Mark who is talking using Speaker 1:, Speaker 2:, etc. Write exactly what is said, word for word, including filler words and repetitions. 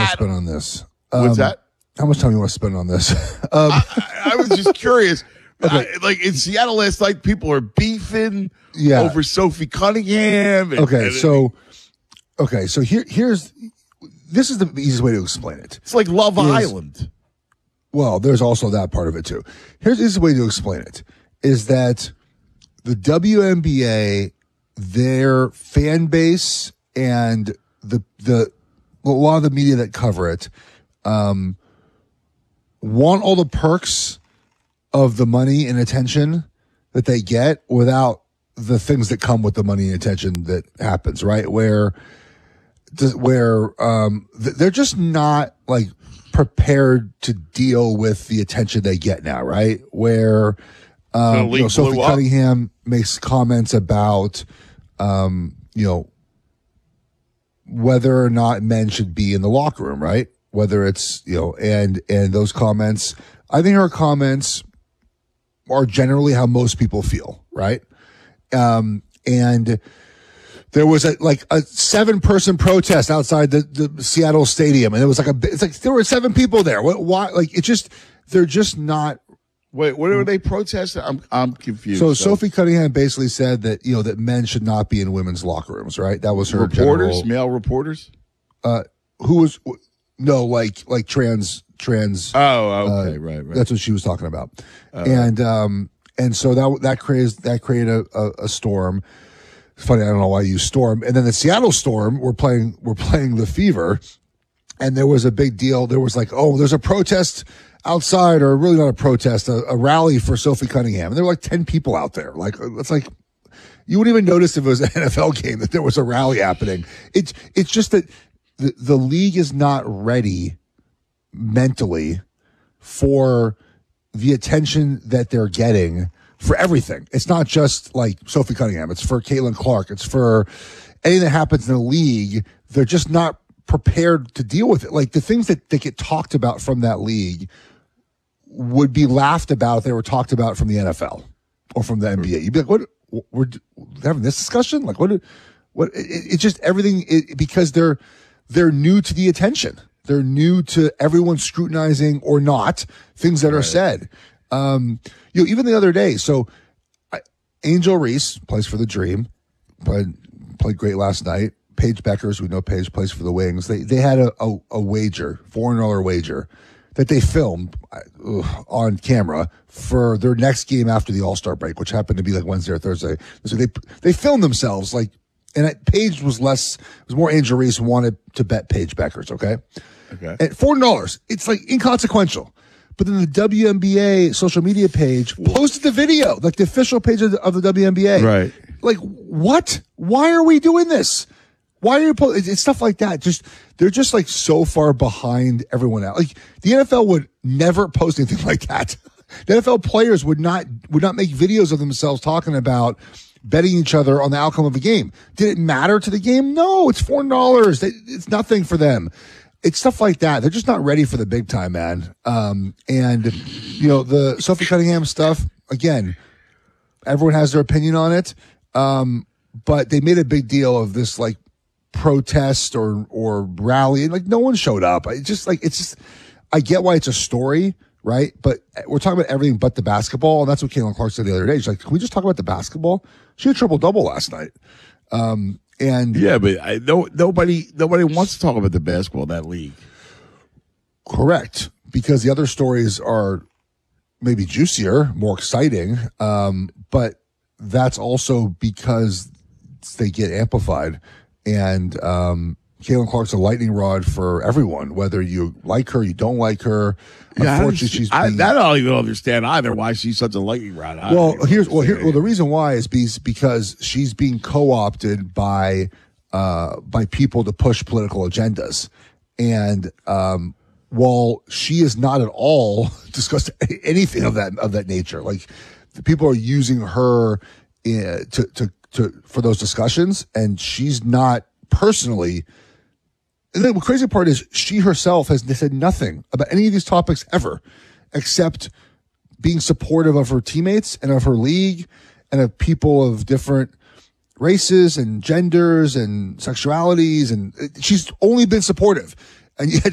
Speaker 1: want to spend on this? Um,
Speaker 2: What's that?
Speaker 1: How much time you want to spend on this? um,
Speaker 2: I, I was just curious.
Speaker 1: Okay.
Speaker 2: I, like in Seattle last night, people are beefing
Speaker 1: Yeah.
Speaker 2: over Sophie Cunningham. And,
Speaker 1: okay,
Speaker 2: and-
Speaker 1: so okay, so here here's this is the easiest way to explain it.
Speaker 2: it's like Love
Speaker 1: is-
Speaker 2: Island.
Speaker 1: Well, there's also that part of it too. Here's the easiest way to explain it is that the W N B A, their fan base and the the a lot of the media that cover it, um, want all the perks of the money and attention that they get without the things that come with the money and attention that happens, right? Where, where, um, they're just not like prepared to deal with the attention they get now, right? Where, um, you know, Sophie Cunningham makes comments about, um, you know, whether or not men should be in the locker room, right? Whether it's, you know, and, and those comments, I think her comments are generally how most people feel, right? Um, and there was a, like a seven person protest outside the, the Seattle stadium. And it was like a, it's like there were seven people there. What, why? Like it just, they're just not.
Speaker 2: Wait, what are they protesting? I'm, I'm confused.
Speaker 1: So, so Sophie Cunningham basically said that, you know, that men should not be in women's locker rooms, right? That was her
Speaker 2: reporters,
Speaker 1: general,
Speaker 2: male reporters.
Speaker 1: Uh, who was, no, like, like trans, trans.
Speaker 2: Oh, okay,
Speaker 1: uh,
Speaker 2: right, right.
Speaker 1: That's what she was talking about.
Speaker 2: Oh.
Speaker 1: And, um, and so that, that created, that created a, a, a storm. It's funny. I don't know why you use storm. And then the Seattle Storm were playing, were playing the Fever. And there was a big deal. There was like, oh, there's a protest outside, or really not a protest, a, a rally for Sophie Cunningham. And there were like ten people out there. Like, it's like, you wouldn't even notice if it was an N F L game that there was a rally happening. It's, it's just that the, the league is not ready mentally for the attention that they're getting for everything. It's not just like Sophie Cunningham. It's for Caitlin Clark. It's for anything that happens in the league. They're just not prepared to deal with it. Like the things that, that get talked about from that league would be laughed about if they were talked about from the N F L or from the N B A. You'd be like, what, we're having this discussion? Like what, what, it, it's just everything it, because they're, they're new to the attention. They're new to everyone scrutinizing or not things that are said. Um, you know, even the other day, so I, Angel Reese plays for the Dream, played, played great last night. Paige Beckers, we know Paige plays for the Wings. They, they had a, a, a wager, four hundred dollars wager that they filmed uh, on camera for their next game after the All-Star break, which happened to be like Wednesday or Thursday. So they, they filmed themselves like, and Paige was less, it was more Angel Reese wanted to bet Paige Beckers. Okay.
Speaker 2: Okay.
Speaker 1: At four hundred dollars, it's like inconsequential. But then the W N B A social media page posted the video, like the official page of the, of the W N B A.
Speaker 2: Right.
Speaker 1: Like, what? Why are we doing this? Why are you po- it's stuff like that? Just they're just like so far behind everyone else. Like the N F L would never post anything like that. The N F L players would not would not make videos of themselves talking about betting each other on the outcome of a game. Did it matter to the game? No, it's four dollars. It's nothing for them. It's stuff like that. They're just not ready for the big time, man. Um, and you know, the Sophie Cunningham stuff, again, everyone has their opinion on it. Um, but they made a big deal of this like protest or, or rally, and like no one showed up. I just like, it's just, I get why it's a story, right? But we're talking about everything but the basketball. And that's what Caitlin Clark said the other day. She's like, can we just talk about the basketball? She had a triple double last night. Um, And
Speaker 2: yeah, but I, no, nobody, nobody wants to talk about the basketball in that league.
Speaker 1: Correct, because the other stories are maybe juicier, more exciting. Um, but that's also because they get amplified. And um, Caitlin Clark's a lightning rod for everyone, whether you like her, you don't like her.
Speaker 2: Yeah,
Speaker 1: Unfortunately, she's
Speaker 2: I,
Speaker 1: being,
Speaker 2: that I don't even understand either. Why she's such a lightning rod. I
Speaker 1: well.
Speaker 2: don't
Speaker 1: Here's well, here,
Speaker 2: understand
Speaker 1: well. The reason why is because because she's being co-opted by uh, by people to push political agendas, and um, while she is not at all discussed anything of that of that nature, like the people are using her uh, to to to for those discussions, and she's not personally. And the crazy part is she herself has said nothing about any of these topics ever, except being supportive of her teammates and of her league and of people of different races and genders and sexualities. And she's only been supportive. And yet